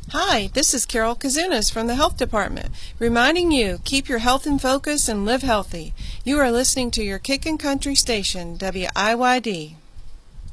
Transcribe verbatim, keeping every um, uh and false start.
Hi, this is Carol Kazunas from the Health Department, reminding you, keep your health in focus and live healthy. You are listening to your Kickin' Country station, W I Y D.